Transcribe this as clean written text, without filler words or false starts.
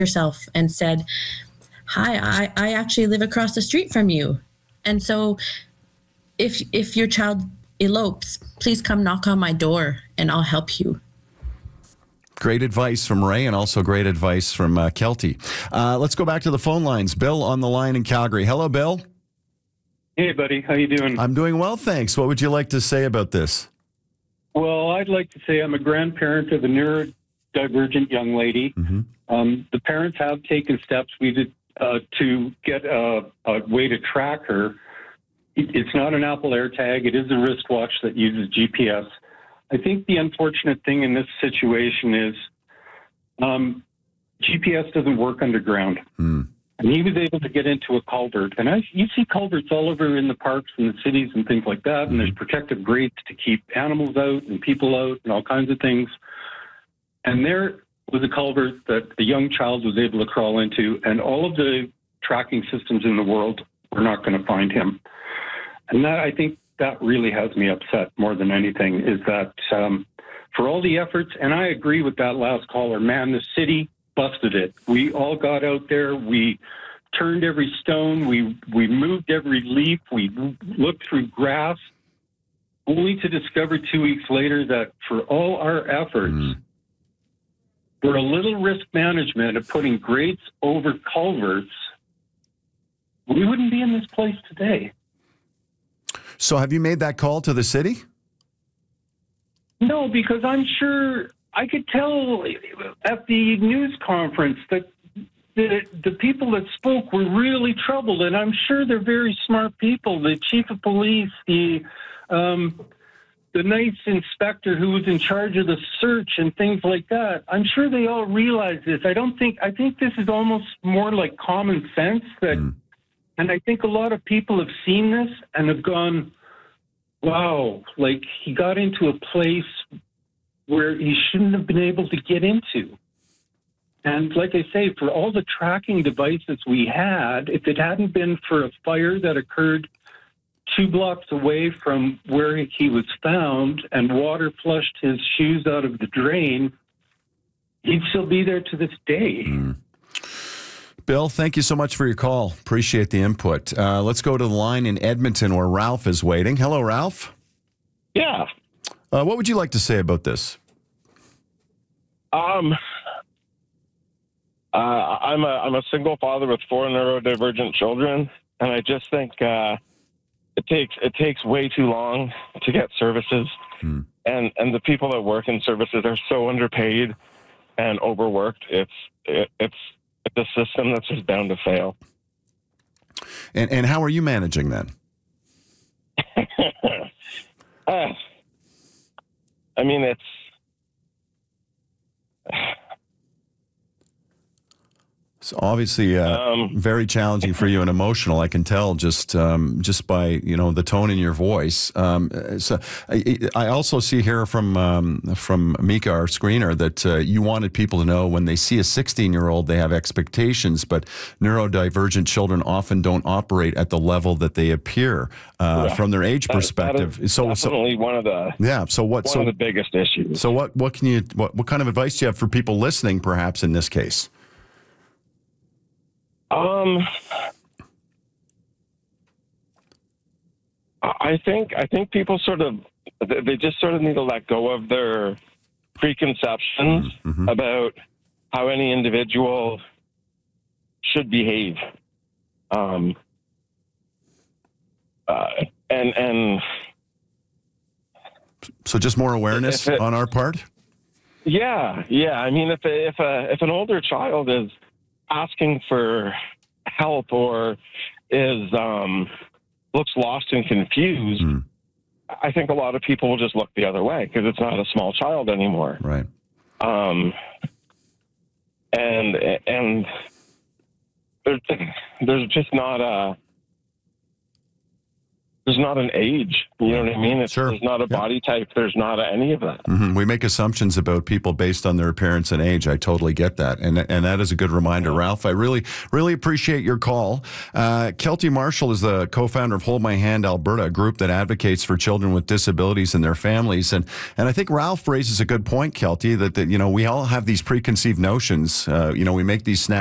yourself and said, hi, I actually live across the street from you. And so if your child elopes, please come knock on my door and I'll help you. Great advice from Ray, and also great advice from Kelty. Let's go back to the phone lines. Bill on the line in Calgary. Hello, Bill. Hey, buddy. How you doing? I'm doing well, thanks. What would you like to say about this? Well, I'd like to say I'm a grandparent of a neurodivergent young lady. Mm-hmm. The parents have taken steps to get a way to track her. It's not an Apple AirTag. It is a wristwatch that uses GPS. I think the unfortunate thing in this situation is GPS doesn't work underground. And he was able to get into a culvert. And you see culverts all over in the parks and the cities and things like that. And there's protective grates to keep animals out and people out and all kinds of things. And there was a culvert that a young child was able to crawl into. And all of the tracking systems in the world were not going to find him. And that, I think, that really has me upset more than anything, is that for all the efforts, and I agree with that last caller, man, the city busted it. We all got out there. We turned every stone. We moved every leaf. We looked through grass, only to discover 2 weeks later that for all our efforts, for a little risk management of putting grates over culverts, we wouldn't be in this place today. So have you made that call to the city? No, because I'm sure I could tell at the news conference that the people that spoke were really troubled, and I'm sure they're very smart people. The chief of police, the nice inspector who was in charge of the search and things like that. I'm sure they all realize this. I think this is almost more like common sense that. And I think a lot of people have seen this and have gone, wow, like he got into a place where he shouldn't have been able to get into. And like I say, for all the tracking devices we had, if it hadn't been for a fire that occurred 2 blocks away from where he was found and water flushed his shoes out of the drain, he'd still be there to this day. Bill, thank you so much for your call. Appreciate the input. Let's go to the line in Edmonton where Ralph is waiting. Hello, Ralph. Yeah. What would you like to say about this? I'm a single father with 4 neurodivergent children, and I just think it takes way too long to get services, and the people that work in services are so underpaid and overworked. It's a system that's just bound to fail. And how are you managing then? I mean, it's obviously very challenging for you and emotional. I can tell just by the tone in your voice. So I also see here from Mika, our screener, that you wanted people to know when they see a 16-year-old, they have expectations, but neurodivergent children often don't operate at the level that they appear from their age perspective. That is definitely one of the one of the biggest issues. So what kind of advice do you have for people listening, perhaps in this case? I think people they just sort of need to let go of their preconceptions about how any individual should behave. And so just more awareness on our part? Yeah. I mean, if an older child is asking for help or is looks lost and confused, I think a lot of people will just look the other way because it's not a small child anymore. Right. And there's just not there's not an age. You know what I mean? There's not a body type. There's not any of that. Mm-hmm. We make assumptions about people based on their appearance and age. I totally get that. And that is a good reminder, Ralph. I really, really appreciate your call. Kelty Marshall is the co-founder of Hold My Hand Alberta, a group that advocates for children with disabilities and their families. And I think Ralph raises a good point, Kelty, that we all have these preconceived notions. We make these snap